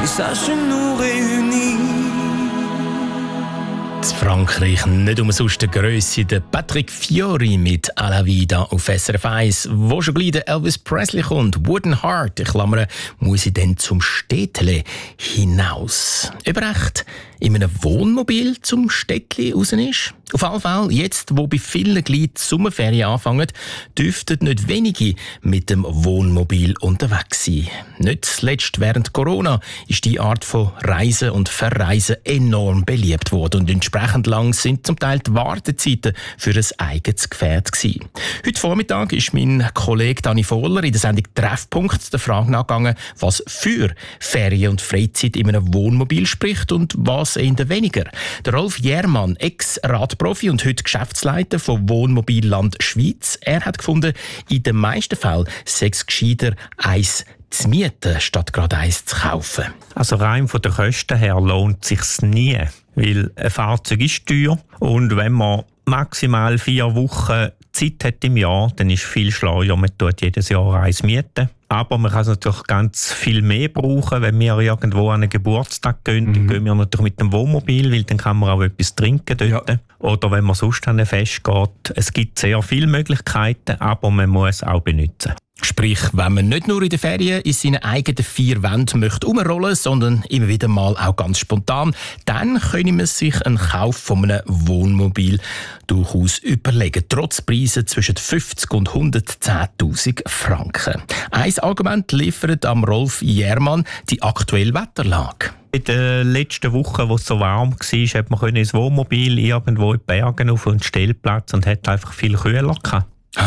et sache nous réunir. In Frankreich nicht umsonst der Grösse, der Patrick Fiori mit «A la Vida» auf SRF 1, wo schon gleich der Elvis Presley kommt. «Wooden Heart», in Klammern, muss ich dann zum Städtli hinaus. Ob recht in einem Wohnmobil zum Städtli raus ist? Auf jeden Fall, jetzt, wo bei vielen gleich die Sommerferien anfangen, dürften nicht wenige mit dem Wohnmobil unterwegs sein. Nicht zuletzt während Corona ist die Art von Reisen und Verreisen enorm beliebt worden und entsprechend lang sind zum Teil die Wartezeiten für ein eigenes Gefährt gewesen. Heute Vormittag ist mein Kollege Dani Vohler in der Sendung «Treffpunkt» der Frage nachgegangen, was für Ferien und Freizeit in einem Wohnmobil spricht und was eher weniger. Der Rolf Jährmann, Ex-Radprofi und heute Geschäftsleiter von Wohnmobilland Schweiz, er hat gefunden, in den meisten Fällen sei es gescheiter, eins zu mieten, statt gerade eins zu kaufen. Also rein von den Kosten her lohnt es sich nie, weil ein Fahrzeug ist teuer und wenn man maximal 4 Wochen Zeit hat im Jahr, dann ist es viel schlauer, man tut jedes Jahr eins mieten. Aber man kann es natürlich ganz viel mehr brauchen, wenn wir irgendwo an einen Geburtstag gehen, dann gehen wir natürlich mit dem Wohnmobil, weil dann kann man auch etwas trinken dort. Ja. Oder wenn man sonst an ein Fest geht. Es gibt sehr viele Möglichkeiten, aber man muss auch benutzen. Sprich, wenn man nicht nur in den Ferien in seinen eigenen 4 Wänden möchte rumrollen, sondern immer wieder mal auch ganz spontan, dann könne man sich einen Kauf von einem Wohnmobil durchaus überlegen, trotz Preisen zwischen 50 und 110'000 Franken. Ein Argument liefert am Rolf Jährmann die aktuelle Wetterlage. In den letzten Wochen, wo es so warm war, hat man ins Wohnmobil irgendwo in die Berge auf einen Stellplatz und hat einfach viel kühler gehabt.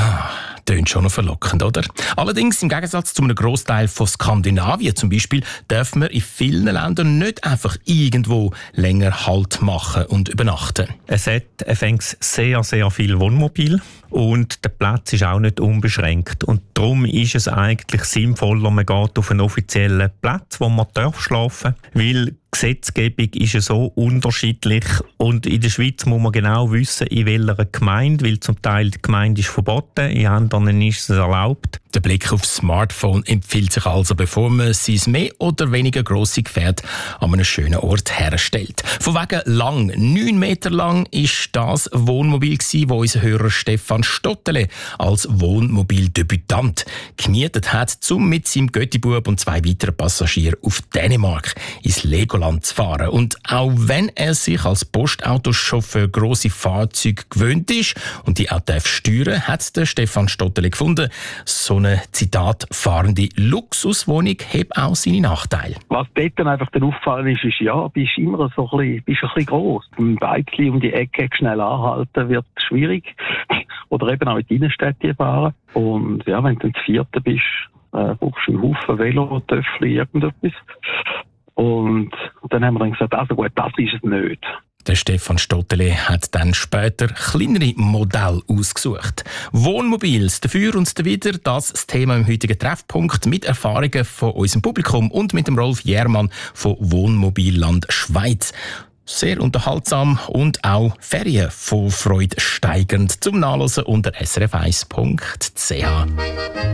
Tönt schon noch verlockend, oder? Allerdings, im Gegensatz zu einem Grossteil von Skandinavien zum Beispiel, darf man in vielen Ländern nicht einfach irgendwo länger Halt machen und übernachten. Es hat sehr, sehr viel Wohnmobil und der Platz ist auch nicht unbeschränkt. Und darum ist es eigentlich sinnvoller, man geht auf einen offiziellen Platz, wo man schlafen darf, weil die Gesetzgebung ist ja so unterschiedlich und in der Schweiz muss man genau wissen, in welcher Gemeinde, weil zum Teil die Gemeinde ist verboten, in anderen ist es erlaubt. Der Blick aufs Smartphone empfiehlt sich also, bevor man sein mehr oder weniger grosse Gefährt an einem schönen Ort herstellt. Von wegen lang, 9 Meter lang, ist das Wohnmobil gewesen, das unser Hörer Stefan Stottele als Wohnmobildebütant gemietet hat, um mit seinem Göttibub und 2 weiteren Passagieren auf Dänemark ins Legoland zu fahren. Und auch wenn er sich als Postautochauffeur grosse Fahrzeuge gewöhnt ist und die auch steuern darf, hat der Stefan Stottele gefunden, so eine, Zitat, fahrende Luxuswohnung hat auch seine Nachteile. Was dort dann einfach dann auffallen ist, ja, bist immer so ein bisschen gross. Ein Bikeli um die Ecke schnell anhalten wird schwierig. Oder eben auch in die Innenstädte fahren. Und ja, wenn du das 4. bist, brauchst du einen Haufen Velo, Töffel, irgendetwas. Und dann haben wir dann gesagt, also gut, das ist es nicht. Der Stefan Stottele hat dann später kleinere Modelle ausgesucht. Wohnmobils, dafür und dawider, das Thema im heutigen Treffpunkt mit Erfahrungen von unserem Publikum und mit dem Rolf Jährmann von Wohnmobilland Schweiz. Sehr unterhaltsam und auch Ferienvorfreude steigernd zum Nachlesen unter srf1.ch.